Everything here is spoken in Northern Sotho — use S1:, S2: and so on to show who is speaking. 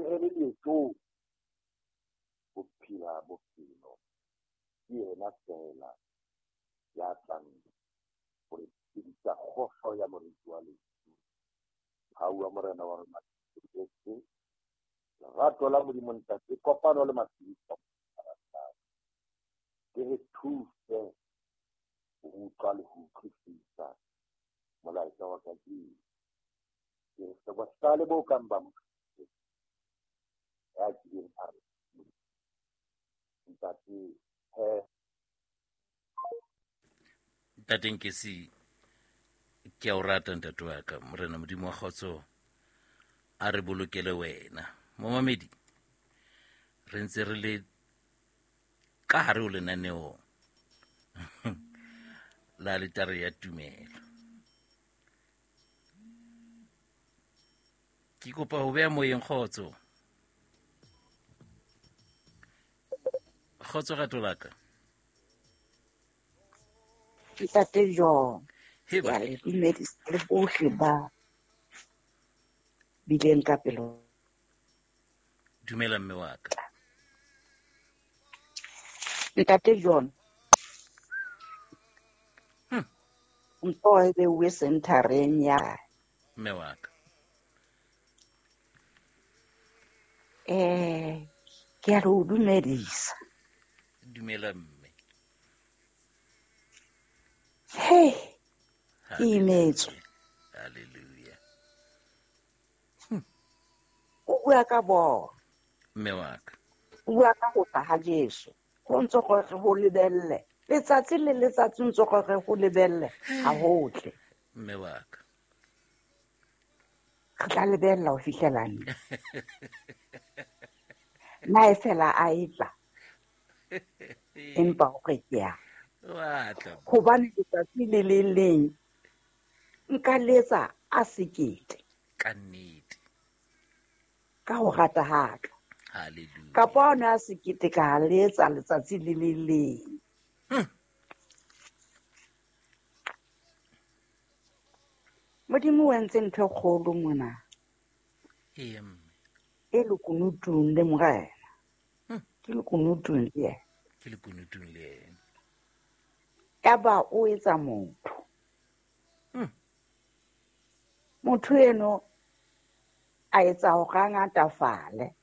S1: re le leetong bophila bophelo ke yena fela ya tlang gore tshedisa kgoso ya moriti wa lefu ga bua morena wa rona Jesu lerato la Modimo Ntate kopano le matshidiso ke re thuse go utlwa le go utlwisisa molaetsa wa kajeno ke re se bohlale bo kang ba mokristo ya kileng a re ntate
S2: tateng ke a o rata ntate wa ka morena Modimo wa kgotso a re bolokele wena momamedi re ntse re le ka hare o lenaneo la letare ya tumelo ke kopa ho beha moyeng kgotso gato laka
S3: Ntate John
S2: heba
S3: ya le dumedisa le bohle ba bileng ka pelo.
S2: dumela mme wa ka
S3: Ntate John ntho e beuwe centereng ya
S2: mme wa ka
S3: ke a re dumedisa.
S2: dumela mme
S3: Hey, ke imetswe.
S2: haleluya
S3: O bua ka bona.
S2: mme wa ka
S3: O bua ka go tla ga Jesu. Go ntse go re go lebelle. Letsatsi le letsatsi ntse go re go lebelle ga hotle.
S2: mme wa ka
S3: Re tla lebella ho fihlela nne. Na e fela a etla. Empa o re ke ya.
S2: wa tla
S3: Hobane letsatsi le le leng nka letsa a sekete
S2: ka nnete
S3: ka ho rata haka.
S2: haleluya
S3: Ka bona a sekete ka letsa letsatsi le le leng. Modimo o entse ntho e kgolo mona. E lekunutung le morena. Ke lekunutung le yena.
S2: ke le kunutung le yena
S3: Yaba o etsa motho. Motho eno a etsa hore a ngatafale.